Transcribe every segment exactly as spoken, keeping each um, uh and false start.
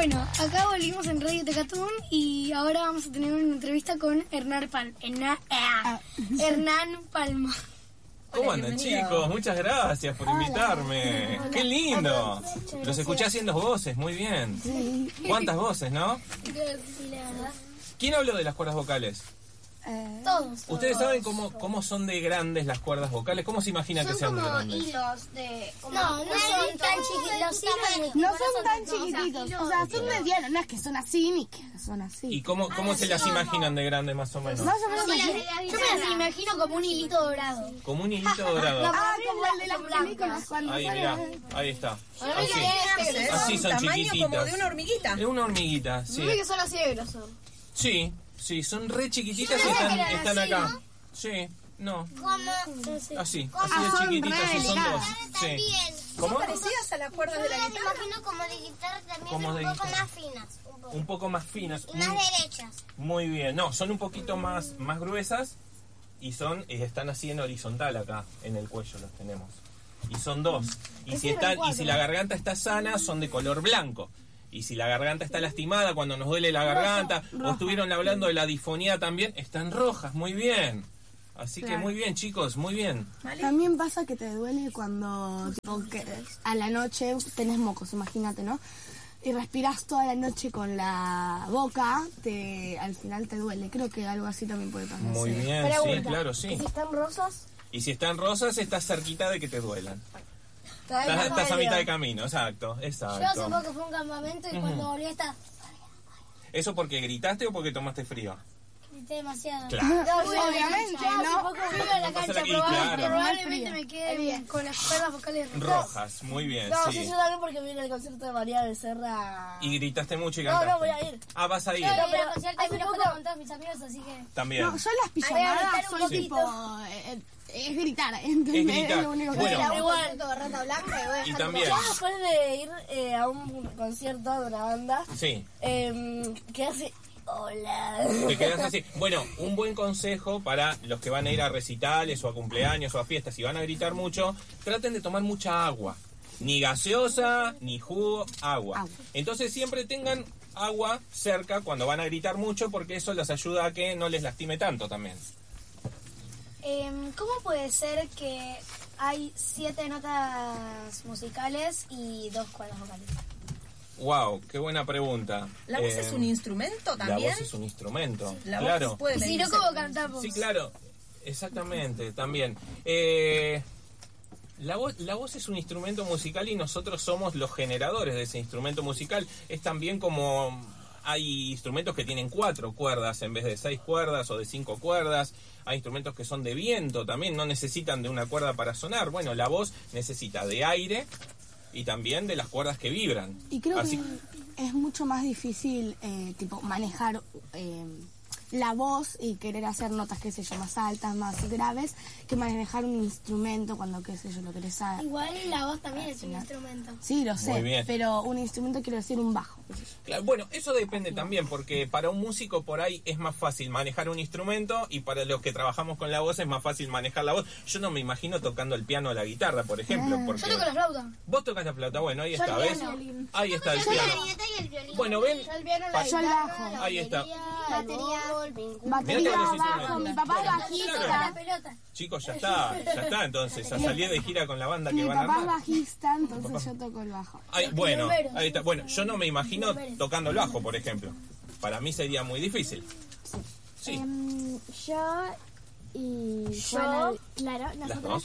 Bueno, acá volvimos en Radio Tecatún y ahora vamos a tener una entrevista con Hernán Palma. Hernán, ah, Hernán Palma. ¿Cómo andan, chicos? Muchas gracias por invitarme. Hola. ¡Qué lindo! Los escuché haciendo voces, muy bien. Sí. ¿Cuántas voces, no? Sí, la verdad. ¿Quién habló de las cuerdas vocales? Eh, todos. ¿Ustedes todos. saben cómo, cómo son de grandes las cuerdas vocales? ¿Cómo se imaginan son que sean de como grandes? hilos de... Como no, no, no son tan chiquitos. No son tan chiquititos. O sea, son medianos. No es que son así ni que son así. ¿Y cómo, cómo ah, se las imaginan de grandes más o menos? Más o menos. Yo me las imagino como un hilito dorado. Como un hilito dorado. Ah, como el de las películas cuando Ahí, mirá, ahí está. Así, es así son chiquititas. Como de una hormiguita. Es una hormiguita, sí. No es que son así de grosor. Sí. Sí, son re chiquititas y están, están así, acá. ¿no? Sí, no. ¿Cómo? Así, así ah, de chiquititas y son dos. Sí. ¿Cómo? ¿Son parecidas a las cuerdas de la guitarra? Me imagino como de guitarra también, como un de poco guitarra. más finas. Un poco, un poco más finas. Y más mm. derechas. Muy bien. No, son un poquito más, más gruesas y son eh, están así en horizontal acá, en el cuello los tenemos. Y son dos. Y si, están, y si la garganta está sana, son de color blanco. Y si la garganta está lastimada, cuando nos duele la garganta, rojo, rojo. O estuvieron hablando de la difonía también, están rojas, muy bien. Así claro. que muy bien, chicos, muy bien. También pasa que te duele cuando tipo, que a la noche tenés mocos, imagínate, ¿no? Y respiras toda la noche con la boca, te, al final te duele. Creo que algo así también puede pasar. Muy sí. bien, Pregunta, sí, claro, sí. ¿Y si están rosas? Y si están rosas, estás cerquita de que te duelan. Estás, estás a mitad de camino, exacto, exacto. Yo hace poco fue a un campamento y uh-huh. cuando volví estaba... ¿Eso porque gritaste o porque tomaste frío? Grité demasiado. Claro. No, obviamente, ¿no? ¿no? Hace poco fui a la cancha, aquí, probablemente, claro. probablemente me quede bien con las cuerdas vocales rojas. Muy bien, no, sí. sí, yo también porque vine al concierto de María Becerra. Y gritaste mucho y cantaste. No, no, voy a ir. Ah, vas a ir. Yo voy al concierto y me lo junto con todos mis amigos, así que... También. No, yo las pijamadas soy tipo... Eh, es gritar, ¿entendés? Es gritar. Es lo único que bueno, igual, todo rata blanca. Y, y también. Yo después de ir eh, a un concierto de una banda, sí. eh, que hace... Hola. Te quedas así. Bueno, un buen consejo para los que van a ir a recitales o a cumpleaños o a fiestas y van a gritar mucho, traten de tomar mucha agua. Ni gaseosa, ni jugo, agua. agua. Entonces siempre tengan agua cerca cuando van a gritar mucho porque eso les ayuda a que no les lastime tanto también. Eh, ¿Cómo puede ser que hay siete notas musicales y dos cuerdas vocales? Wow, qué buena pregunta. ¿La voz eh, es un instrumento también? La voz es un instrumento, la claro. Voz puede y si no, ¿cómo cantamos? Sí, claro, exactamente, también. Eh, la, voz, la voz es un instrumento musical y nosotros somos los generadores de ese instrumento musical. Es también como... Hay instrumentos que tienen cuatro cuerdas en vez de seis cuerdas o de cinco cuerdas. Hay instrumentos que son de viento también, no necesitan de una cuerda para sonar. Bueno, la voz necesita de aire y también de las cuerdas que vibran. Y creo Así... que es mucho más difícil eh, tipo manejar eh, la voz y querer hacer notas, qué sé yo, más altas, más graves, que manejar un instrumento cuando, qué sé yo, lo querés saber. Igual la voz también es un instrumento. Sí, lo sé, pero un instrumento quiero decir un bajo. Claro, bueno, eso depende también, porque para un músico por ahí es más fácil manejar un instrumento y para los que trabajamos con la voz es más fácil manejar la voz. Yo no me imagino tocando el piano o la guitarra, por ejemplo. Ah. Porque yo toco la flauta. Vos tocas la flauta, bueno, ahí yo está, ¿ves? Violín. Ahí está el yo piano. el violín. Bueno, ven, yo el piano, la guitarra, la ahí está. Batería, batería, bajo, mi papá es bajista. La pelota. Chicos, ya está, ya está entonces, a salir de gira con la banda que mi van a armar. armar. Mi papá es bajista, entonces yo toco el bajo. Ay, bueno, ahí está. Bueno, yo no me imagino tocando el bajo, por ejemplo. Para mí sería muy difícil. Sí. Um, yo y yo, bueno, claro, Las nosotros dos.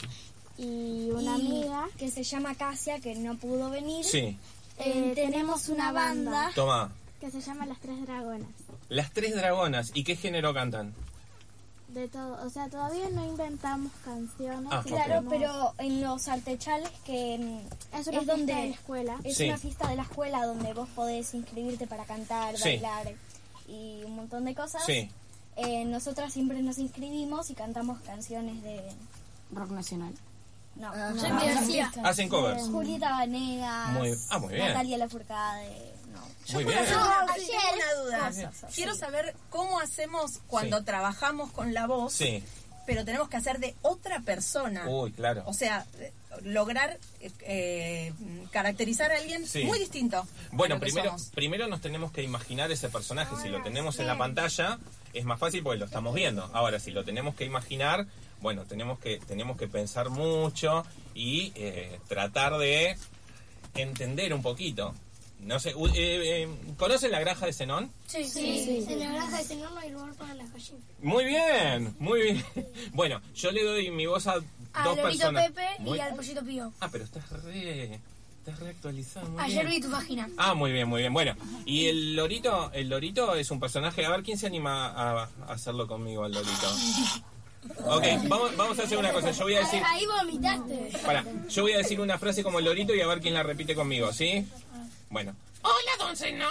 y una y amiga que se llama Casia, que no pudo venir. Sí. Eh, tenemos una banda. Toma. que se llama Las Tres Dragonas. Las Tres Dragonas. ¿Y qué género cantan? De todo, o sea, todavía no inventamos canciones. Ah, Claro, ok. pero en los artechales que mm, es una es fiesta donde de la escuela. es Sí. una fiesta de la escuela donde vos podés inscribirte para cantar, Sí. bailar y un montón de cosas. Sí. Eh, nosotras siempre nos inscribimos y cantamos canciones de... Rock nacional. No, Ah, no, ya no, me no, decía. no, Hacen covers. Julieta Vanegas, Muy- ah, muy bien. Natalia Lafourcade, no. Muy Yo bien. tengo Ayer- una duda. Cosas, Quiero sí. saber cómo hacemos cuando Sí. trabajamos con la voz, Sí. pero tenemos que hacer de otra persona. Uy, claro. O sea, eh, lograr eh, eh, caracterizar a alguien Sí. muy distinto. a Bueno, lo que primero, somos. primero nos tenemos que imaginar ese personaje. Si lo tenemos en la pantalla, es más fácil porque lo estamos viendo. Ahora, si lo tenemos que imaginar, bueno, tenemos que, tenemos que pensar mucho y eh, tratar de entender un poquito. No sé, u- eh, eh, ¿conocen la granja de Zenón? Sí, sí. En la granja de Zenón no hay lugar para las gallinas. Muy bien, muy bien. Bueno, yo le doy mi voz a dos Al Lorito personas. Pepe Muy- y al Pollito Pío. Ah, pero estás re, estás re actualizado. Muy Ayer bien. vi tu página. Ah, muy bien, muy bien. Bueno, y el lorito, el lorito es un personaje. A ver, ¿quién se anima a, a hacerlo conmigo, al lorito? Ok, vamos, vamos a hacer una cosa. Yo voy a decir, Ahí vomitaste. para, yo voy a decir una frase como el lorito y a ver quién la repite conmigo, ¿sí? Bueno. Hola, don Zenón.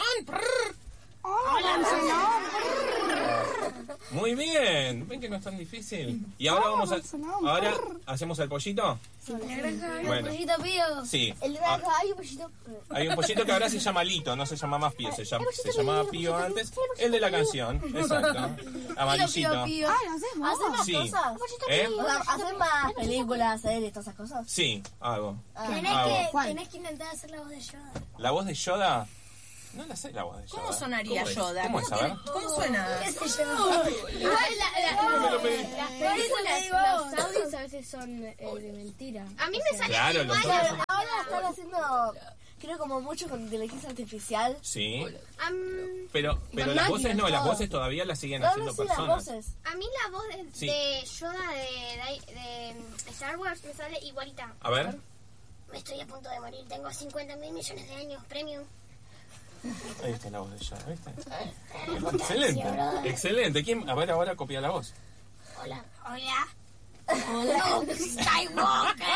Muy bien. ¿Ven que no es tan difícil? Y ahora vamos a, ahora hacemos el pollito. La granja Bueno. del Pollito Pío. Sí. El de Ah, acá hay un pollito. Hay un pollito que ahora se llama Lito, no se llama más Pío, se, llama, se llamaba Pío antes, el de la canción, exacto, amarillito. Pío. Ah, lo haces vos. ¿Hacen más Sí. cosas? ¿Eh? O sea, ¿hacen más películas, series, todas esas cosas? Sí, hago. Tenés hago. que, ¿Cuál? tenés que intentar hacer la voz de Yoda. ¿La voz de Yoda? No la sé la voz de Yoda. ¿Cómo sonaría ¿Cómo es? Yoda? ¿Cómo es? A ver. tiene- ¿Cómo suena? ¿Qué sé yo? Igual la, la, me lo pedí. las Por eso películas, te digo. los audios a veces son eh, de mentira. A mí me sale Claro, los igual. audios son- Ahora están haciendo, creo, como mucho con inteligencia artificial. Sí, Am, pero, pero las voces no, las voces todavía las siguen No, haciendo no sé las personas. voces. a mí la voz de, Sí. de Yoda de, de, de Star Wars me sale igualita. A ver, Me estoy a punto de morir. Tengo cincuenta mil millones de años. Premium. ahí está la voz de Yoda, ¿viste? Excelente, excelente. ¿Quién? A ver, ahora copia la voz. Hola. Hola. Hola. Luke Skywalker.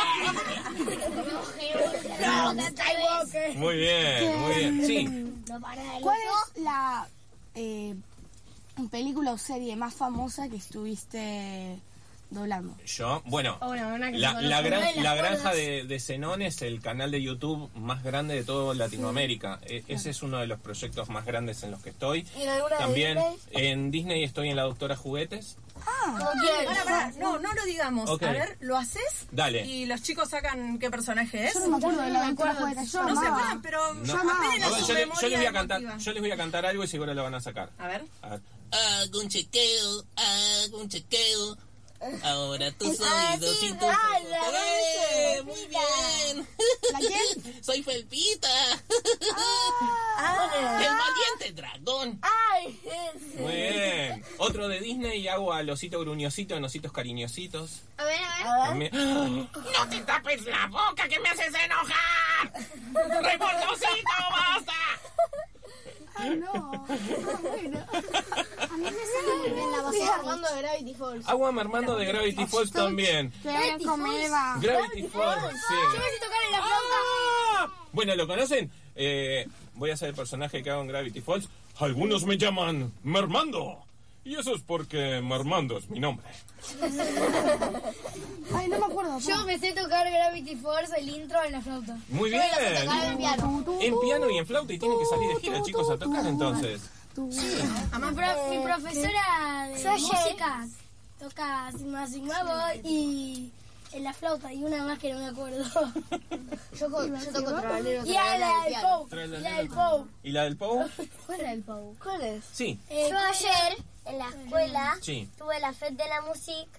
Luke Skywalker. Muy bien, muy bien. Sí, No para de ¿Cuál es la eh, película o serie más famosa que estuviste doblando? yo, bueno, Bueno, una que La, se la, conoce. gran- Una de las la granja gordas. de, de Zenón es el canal de YouTube más grande de toda Latinoamérica. E- ese es uno de los proyectos más grandes en los que estoy. ¿Y en alguna de También Disney? en Disney estoy en La Doctora Juguetes. ¿Cómo quién? Pará, pará, no, no lo digamos. Ok. A ver, ¿lo haces? Dale. Y los chicos sacan qué personaje es. Yo no me acuerdo de la aventura juguete. Yo No se amaba. acuerdan, pero No. apelen A a ver, su yo, le- yo memoria les voy a cantar, emotiva. yo les voy a cantar algo y seguro lo van a sacar. A ver. A ver. Hago un chequeo, hago un chequeo. Ahora tus Ah, oídos sí, y tus ah, ojos. la voz ¡Eh! de Muy Felpita. bien. ¿La quién? Soy Felpita. Ah, El valiente dragón. ¡Ay! ese. Muy bien. Otro de Disney y hago al osito gruñosito en ositos cariñositos. A ver, a ver. A ver. También- No te tapes la boca que me haces enojar. ¡Revoltosito, basta! Ay, no. Ah, bueno. A mí me sale en la voz de Armando de Gravity Falls. Agua mermando de Gravity Falls también. Te voy a comer, va. Gravity Falls, sí. tocar en la flauta. Ah. Bueno, ¿lo conocen? Eh, voy a ser el personaje que hago en Gravity Falls. Algunos me llaman Mermando. Y eso es porque Mermando es mi nombre. Ay, no me acuerdo. Yo me sé tocar Gravity Force, el intro en la flauta. Muy bien. en piano. En piano y en flauta y tienen que salir de gira, chicos, a tocar entonces. Mi, pro- mi profesora de Soy música toca Sigma Sigma Boy y en la flauta y una más que no me acuerdo. Yo, co- yo toco tralero. Y a la del Pou. Y la del Pou. ¿Y la del Pou? ¿Cuál era el Pou? ¿Cuál es? Sí, Eh, Yo ayer en la escuela sí. tuve la Fête de la Musique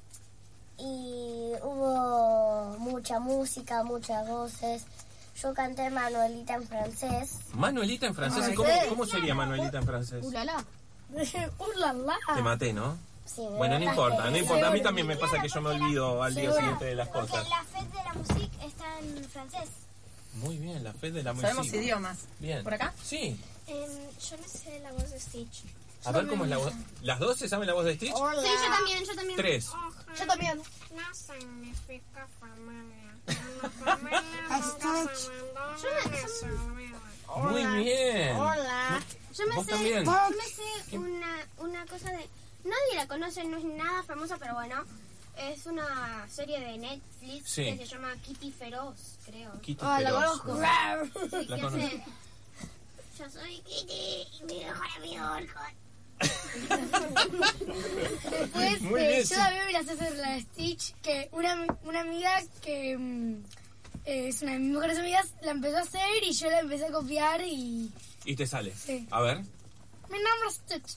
y hubo mucha música, muchas voces. Yo canté Manuelita en francés. Manuelita en francés. ¿Y ¿Cómo, ¿Cómo sería Manuelita en francés? Ulala. Urlala. Te maté, ¿no? Sí, me Bueno, no mataste. importa, no importa. A mí también me pasa que yo me olvido al día siguiente de las Porque cosas. la Fête de la Musique está en francés. Muy bien, la fe de la música. Sabemos idiomas. Bien. ¿Por acá? Sí. Em, yo no sé la voz de Stitch. A ver cómo es la voz. ¿Las dos se saben la voz de Stitch? Sí, yo también, yo también. Tres. Yo también. No significa familia. Muy bien. Hola. Yo me ¿Vos sé, también? yo me sé una, una cosa de... Nadie la conoce, no es nada famosa, pero bueno. Es una serie de Netflix Sí. que se llama Kitty Feroz, creo. Kitty Ah, la Feroz. conozco. Sí, La que conozco. hace, yo soy Kitty y mi mejor amigo Orcon. Después, Muy eh, bien, yo sí. también me la sé hacer la de Stitch, que una, una amiga que mm, eh, es una de mis mejores amigas, la empezó a hacer y yo la empecé a copiar y Y te sale. Sí. A ver. mi nombre es Stitch.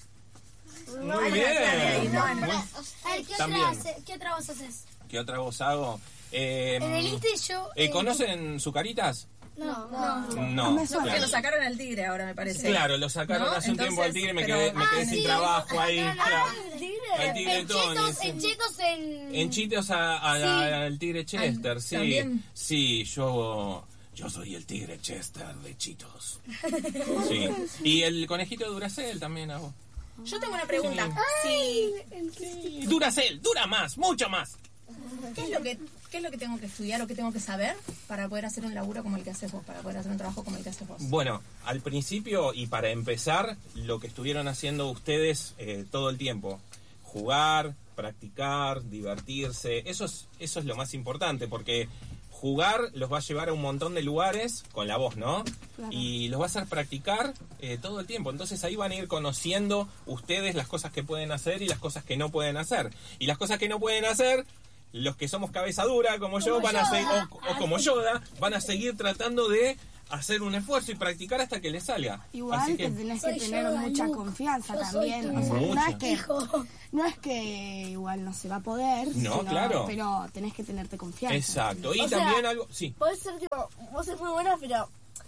Muy bien. Muy- A ver, ¿qué También. otra, hace- ¿qué otra voz haces? ¿Qué otra voz hago? Eh, En el Insta yo... eh, eh, ¿Conocen Zucaritas? No, no. No. me suena. Porque claro. lo sacaron al tigre ahora, me parece. Claro, lo sacaron ¿No? hace un tiempo al Entonces, tigre, me pero- quedé, me quedé Ah, sin sí. trabajo ahí. Ah, claro. Al tigre En Tony, chetos, sí. en chetos en... En Chitos a- a- Sí. a- al tigre Chester, Al- sí. ¿también? Sí, yo yo soy el tigre Chester de Chitos. Sí. Y el conejito de Duracell también hago. Yo tengo una pregunta. Sí. Sí, Duracell, dura más, mucho más. ¿Qué es lo que qué es lo que tengo que estudiar o qué tengo que saber para poder hacer un laburo como el que haces vos, para poder hacer un trabajo como el que haces vos? Bueno, al principio y para empezar, lo que estuvieron haciendo ustedes eh, todo el tiempo, jugar, practicar, divertirse, eso es, eso es lo más importante, porque jugar los va a llevar a un montón de lugares con la voz, ¿no? Claro. Y los va a hacer practicar eh, todo el tiempo. Entonces ahí van a ir conociendo ustedes las cosas que pueden hacer y las cosas que no pueden hacer. Y las cosas que no pueden hacer, los que somos cabeza dura como, yo, van a seguir, o, o como Yoda, van a seguir tratando de hacer un esfuerzo y practicar hasta que les salga. Igual Así que que tenés que Soy tener yo, mucha Luke. confianza Yo soy también. tu O sea, no Mucha. es que Hijo. no es que igual no se va a poder, No, sino- claro. pero tenés que tenerte confianza. exacto. Y O sea, también algo, sí. Puede ser tipo, vos sos muy buena, pero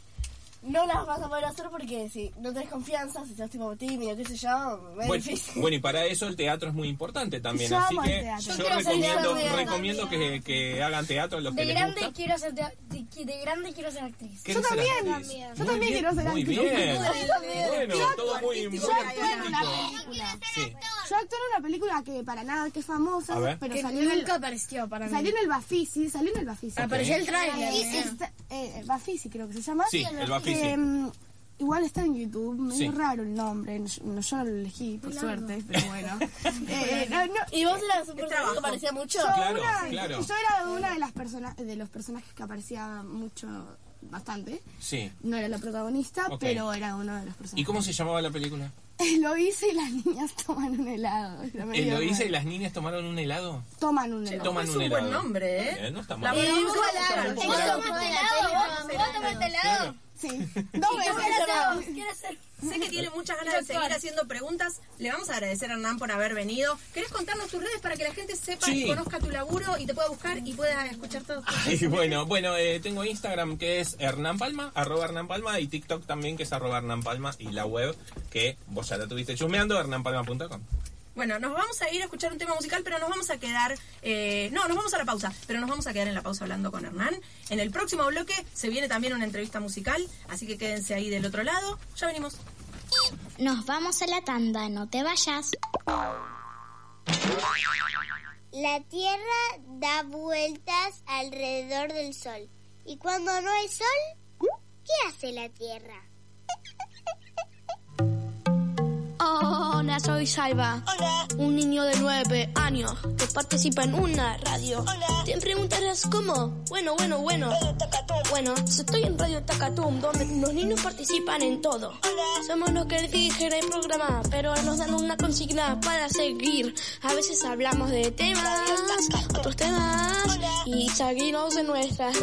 no las vas a poder hacer porque si no tenés confianza, si sos tipo tímido, qué sé yo, es Bueno, difícil. bueno, y para eso el teatro es muy importante también, Yo así amo el que teatro. yo Yo quiero ser recomiendo, teatro, recomiendo que, que hagan teatro a los que De les grande gusta. quiero ser de, de, de grande quiero ser actriz. ¿Querés Yo ser también. actriz? Yo Muy también bien, quiero ser muy actriz. bien. Yo también. Bueno, Yo todo muy, muy artístico, Yo actué en una artístico. película. Sí. Yo actué en una película que para nada que es famosa, A ver. pero Que salió en el, nunca apareció para mí. salió en el Bafisi, salió en el Bafisi. Apareció el trailer. Está- eh, Bafisi creo que se llama. Sí, el Bafisi. Que, mm, igual está en YouTube, medio Sí. raro el nombre, no, no- yo no lo elegí por suerte, pero bueno. Eh, no, no, ¿Y vos eras un personaje trabajo. que parecía mucho? yo, Claro, una- claro. yo era una de las personas de los personajes que aparecía mucho, bastante. Sí. No era la protagonista, Ok. pero era uno de los personajes. ¿Y cómo se llamaba la película? Lo hice y las niñas toman un helado. Era Eh, medio ¿Lo hice raro. y las niñas tomaron un helado? Toman un helado. Toman es un un helado. buen nombre, ¿eh? Eh, no está La mal. voy a ¿Vos buscar. Un poco ¿Vos helado. tomaste helado? ¿Vos, vos tomaste helado? Sí, dos veces. ¿Quieres ser? Sé que tiene muchas ganas de seguir haciendo preguntas. Le vamos a agradecer a Hernán por haber venido. ¿Querés contarnos tus redes para que la gente sepa Sí. y conozca tu laburo y te pueda buscar y pueda escuchar todo? Ay, bueno, bueno, eh, tengo Instagram que es Hernán Palma, arroba Hernán Palma, y TikTok también que es arroba Hernán Palma, y la web que vos ya la tuviste chusmeando, hernán palma punto com. Bueno, nos vamos a ir a escuchar un tema musical, pero nos vamos a quedar... eh, no, nos vamos a la pausa, pero nos vamos a quedar en la pausa hablando con Hernán. En el próximo bloque se viene también una entrevista musical, así que quédense ahí del otro lado. Ya venimos. Nos vamos a la tanda, no te vayas. La Tierra da vueltas alrededor del Sol. ¿Y cuando no hay Sol? ¿Qué hace la Tierra? Hola, soy Salva. Hola. Un niño de nueve años que participa en una radio. Hola. Te preguntarás cómo. Bueno, bueno, bueno. Radio Tacatum. Bueno, estoy en Radio Tacatum, donde los niños participan en todo. Hola. Somos los que dirigen el programa, pero nos dan una consigna para seguir. A veces hablamos de temas, otros temas, Hola. y seguimos en nuestras